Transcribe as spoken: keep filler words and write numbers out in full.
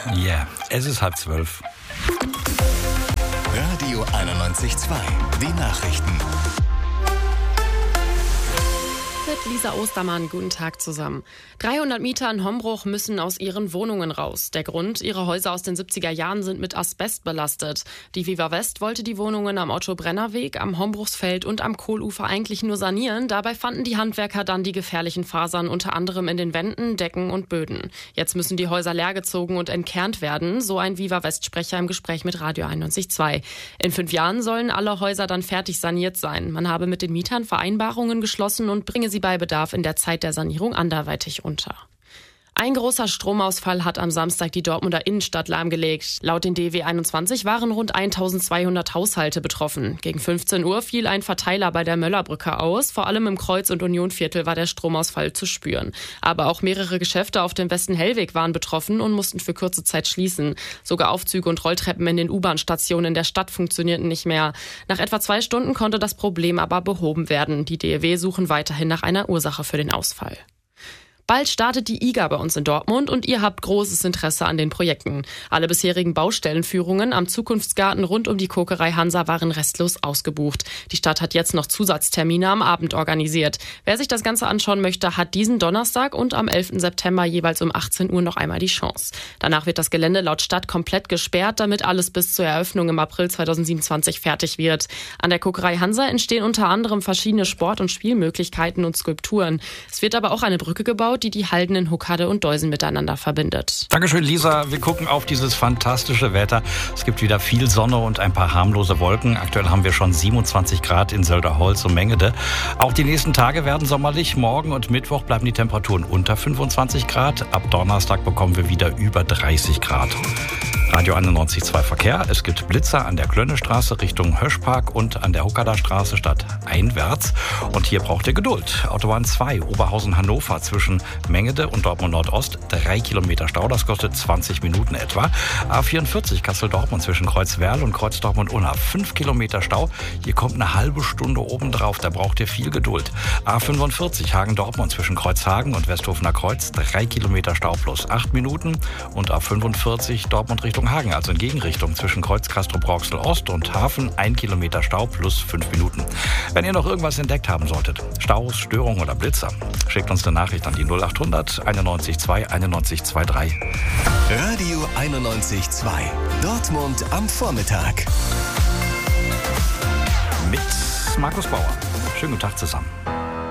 Ja, yeah, es ist halb zwölf. Radio einundneunzig Komma zwei, die Nachrichten. Mit Lisa Ostermann, guten Tag zusammen. dreihundert Mieter in Hombruch müssen aus ihren Wohnungen raus. Der Grund, ihre Häuser aus den siebziger Jahren sind mit Asbest belastet. Die Viva West wollte die Wohnungen am Otto-Brenner-Weg, am Hombruchsfeld und am Kohlufer eigentlich nur sanieren. Dabei fanden die Handwerker dann die gefährlichen Fasern unter anderem in den Wänden, Decken und Böden. Jetzt müssen die Häuser leergezogen und entkernt werden, so ein Viva West-Sprecher im Gespräch mit Radio einundneunzig Komma zwei. In fünf Jahren sollen alle Häuser dann fertig saniert sein. Man habe mit den Mietern Vereinbarungen geschlossen und bringe sie bei Bedarf in der Zeit der Sanierung anderweitig unter. Ein großer Stromausfall hat am Samstag die Dortmunder Innenstadt lahmgelegt. Laut den D W einundzwanzig waren rund eintausendzweihundert Haushalte betroffen. Gegen fünfzehn Uhr fiel ein Verteiler bei der Möllerbrücke aus. Vor allem im Kreuz- und Unionviertel war der Stromausfall zu spüren. Aber auch mehrere Geschäfte auf dem Westen-Hellweg waren betroffen und mussten für kurze Zeit schließen. Sogar Aufzüge und Rolltreppen in den U-Bahn-Stationen der Stadt funktionierten nicht mehr. Nach etwa zwei Stunden konnte das Problem aber behoben werden. Die D E W suchen weiterhin nach einer Ursache für den Ausfall. Bald startet die I G A bei uns in Dortmund und ihr habt großes Interesse an den Projekten. Alle bisherigen Baustellenführungen am Zukunftsgarten rund um die Kokerei Hansa waren restlos ausgebucht. Die Stadt hat jetzt noch Zusatztermine am Abend organisiert. Wer sich das Ganze anschauen möchte, hat diesen Donnerstag und am elften September jeweils um achtzehn Uhr noch einmal die Chance. Danach wird das Gelände laut Stadt komplett gesperrt, damit alles bis zur Eröffnung im April zweitausendsiebenundzwanzig fertig wird. An der Kokerei Hansa entstehen unter anderem verschiedene Sport- und Spielmöglichkeiten und Skulpturen. Es wird aber auch eine Brücke gebaut, die die Halden in Huckade und Deusen miteinander verbindet. Dankeschön, Lisa. Wir gucken auf dieses fantastische Wetter. Es gibt wieder viel Sonne und ein paar harmlose Wolken. Aktuell haben wir schon siebenundzwanzig Grad in Sölderholz und Mengede. Auch die nächsten Tage werden sommerlich. Morgen und Mittwoch bleiben die Temperaturen unter fünfundzwanzig Grad. Ab Donnerstag bekommen wir wieder über dreißig Grad. Radio einundneunzig Komma zwei Verkehr. Es gibt Blitzer an der Klönnestraße Richtung Höschpark und an der Huckader Straße stadteinwärts. Und hier braucht ihr Geduld. Autobahn zwei, Oberhausen-Hannover zwischen Mengede und Dortmund Nordost. Drei Kilometer Stau, das kostet zwanzig Minuten etwa. A vierundvierzig Kassel-Dortmund zwischen Kreuzwerl und Kreuz Dortmund-Unna. Fünf Kilometer Stau. Hier kommt eine halbe Stunde obendrauf. Da braucht ihr viel Geduld. A fünfundvierzig Hagen-Dortmund zwischen Kreuzhagen und Westhofener Kreuz. Drei Kilometer Stau plus acht Minuten. Und A fünfundvierzig Dortmund Richtung Hagen, also in Gegenrichtung zwischen Kreuz Castrop-Rauxel Ost und Hafen, ein Kilometer Stau plus fünf Minuten. Wenn ihr noch irgendwas entdeckt haben solltet, Staus, Störungen oder Blitzer, schickt uns eine Nachricht an die null achthundert einundneunzig Komma zwei einundneunzig Komma dreiundzwanzig. Radio einundneunzig Komma zwei, Dortmund am Vormittag. Mit Markus Bauer. Schönen guten Tag zusammen.